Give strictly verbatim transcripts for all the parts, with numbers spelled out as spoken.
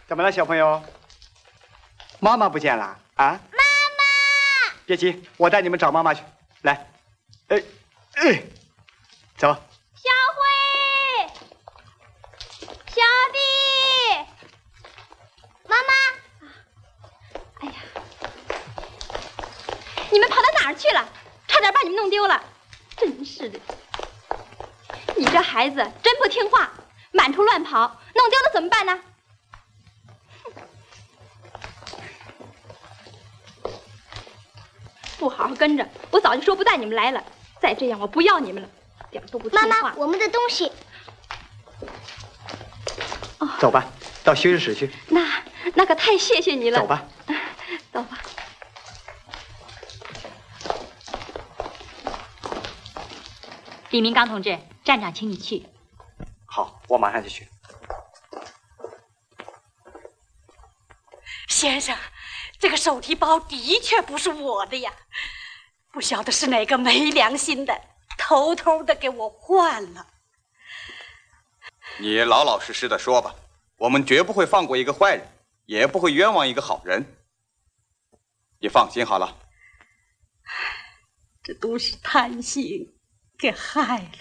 怎么了，小朋友？妈妈不见了啊？妈妈！ 别急，我带你们找妈妈去。来，哎，哎，走。 小辉，小弟，妈妈。哎呀，你们跑到哪儿去了？差点把你们弄丢了，真是的！你这孩子真不听话，满处乱跑，弄丢了怎么办呢？ 不好好跟着，我早就说不带你们来了。再这样，我不要你们了，点都不听话。 妈妈，我们的东西。 哦，走吧，到休息室去。 那那可太谢谢你了。 走吧， 走吧。 李明刚同志，站长请你去。 好，我马上就去。 先生。 这个手提包的确不是我的呀，不晓得是哪个没良心的，偷偷的给我换了。 你老老实实的说吧，我们绝不会放过一个坏人，也不会冤枉一个好人。你放心好了。 这都是贪心给害了。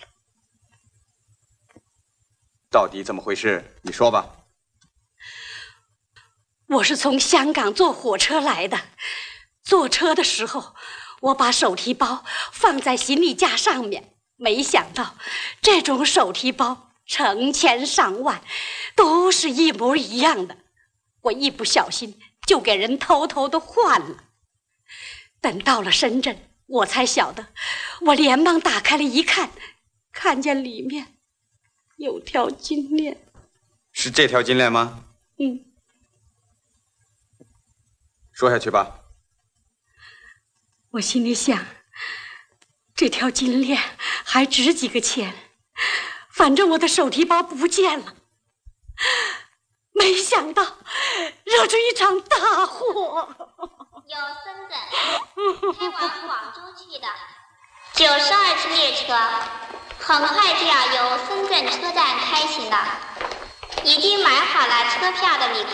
到底怎么回事？你说吧。 我是从香港坐火车来的，坐车的时候，我把手提包放在行李架上面，没想到这种手提包成千上万，都是一模一样的。我一不小心就给人偷偷的换了。等到了深圳，我才晓得，我连忙打开了一看，看见里面有条金链。 是这条金链吗？ 嗯。 说下去吧。 我心里想，这条金链还值几个钱，反正我的手提包不见了。没想到惹出一场大祸。 有孙子开往广州去的九十二次列车，很快就要由深圳车站开行了。已经买好了车票的旅客